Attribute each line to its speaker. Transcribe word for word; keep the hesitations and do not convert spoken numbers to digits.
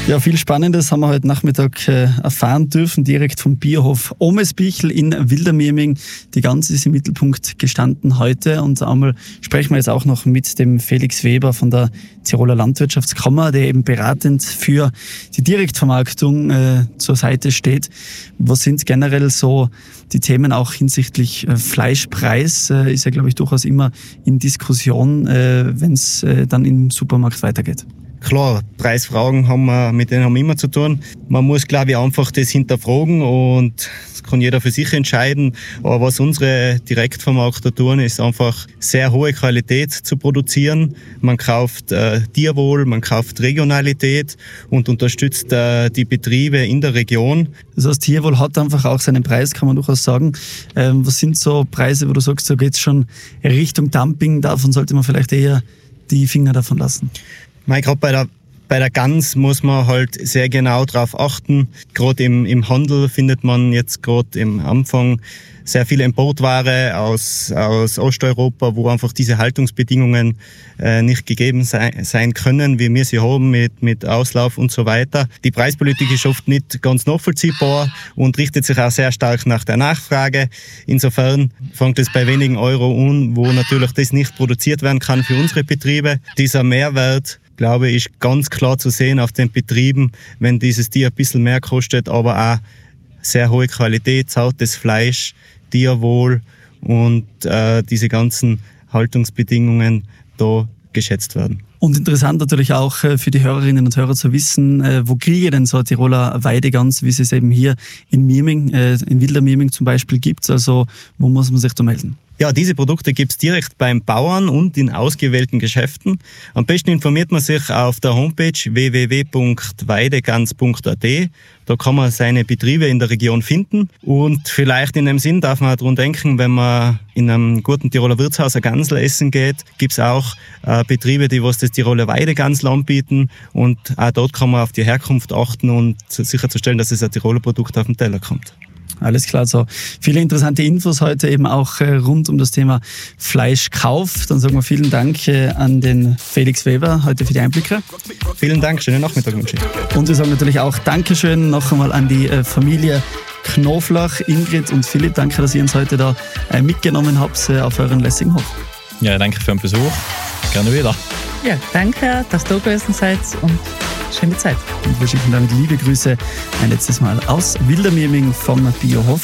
Speaker 1: Ja, viel Spannendes haben wir heute Nachmittag äh, erfahren dürfen, direkt vom Biohof Omesbichl in Wildermieming. Die Gans ist im Mittelpunkt gestanden heute und einmal sprechen wir jetzt auch noch mit dem Felix Weber von der Tiroler Landwirtschaftskammer, der eben beratend für die Direktvermarktung äh, zur Seite steht. Was sind generell so die Themen auch hinsichtlich äh, Fleischpreis? Äh, ist ja, glaube ich, durchaus immer in Diskussion, äh, wenn es äh, dann im Supermarkt weitergeht.
Speaker 2: Klar, Preisfragen haben wir, mit denen haben wir immer zu tun. Man muss, glaube ich, einfach das hinterfragen und das kann jeder für sich entscheiden. Aber was unsere Direktvermarkter tun, ist einfach sehr hohe Qualität zu produzieren. Man kauft äh, Tierwohl, man kauft Regionalität und unterstützt äh, die Betriebe in der Region.
Speaker 1: Das heißt, Tierwohl hat einfach auch seinen Preis, kann man durchaus sagen. Ähm, was sind so Preise, wo du sagst, da geht es schon Richtung Dumping, davon sollte man vielleicht eher die Finger davon lassen?
Speaker 2: Gerade bei der, bei der Gans muss man halt sehr genau drauf achten. Gerade im, im Handel findet man jetzt gerade im Anfang sehr viele Importware aus, aus Osteuropa, wo einfach diese Haltungsbedingungen äh, nicht gegeben sein, sein können, wie wir sie haben mit, mit Auslauf und so weiter. Die Preispolitik ist oft nicht ganz nachvollziehbar und richtet sich auch sehr stark nach der Nachfrage. Insofern fängt es bei wenigen Euro an, wo natürlich das nicht produziert werden kann für unsere Betriebe. Dieser Mehrwert, glaube ich, ist ganz klar zu sehen auf den Betrieben, wenn dieses Tier ein bisschen mehr kostet, aber auch sehr hohe Qualität, zartes Fleisch, Tierwohl und äh, diese ganzen Haltungsbedingungen da geschätzt werden.
Speaker 1: Und interessant natürlich auch für die Hörerinnen und Hörer zu wissen, wo kriege ich denn so eine Tiroler Weidegans, wie es es eben hier in Mieming, in Wildermieming zum Beispiel gibt. Also wo muss man sich da melden?
Speaker 2: Ja, diese Produkte gibt's direkt beim Bauern und in ausgewählten Geschäften. Am besten informiert man sich auf der Homepage w w w punkt weidegans punkt a t. Da kann man seine Betriebe in der Region finden. Und vielleicht in dem Sinn darf man auch daran denken, wenn man in einem guten Tiroler Wirtshaus ein Gansel essen geht, gibt's auch äh, Betriebe, die was das Tiroler Weidegansl anbieten. Und auch dort kann man auf die Herkunft achten und sicherzustellen, dass es ein Tiroler Produkt auf den Teller kommt.
Speaker 1: Alles klar, so viele interessante Infos heute eben auch äh, rund um das Thema Fleischkauf. Dann sagen wir vielen Dank äh, an den Felix Weber heute für die Einblicke.
Speaker 2: Vielen Dank, schönen Nachmittag wünsche ich.
Speaker 1: Und wir sagen natürlich auch Dankeschön noch einmal an die äh, Familie Knoflach, Ingrid und Philipp. Danke, dass ihr uns heute da äh, mitgenommen habt äh, auf euren Lessinghof.
Speaker 3: Ja, danke für den Besuch. Gerne wieder.
Speaker 4: Ja, danke, dass du da gewesen seid und schöne Zeit.
Speaker 1: Und wir schicken damit liebe Grüße ein letztes Mal aus Wildermieming vom Biohof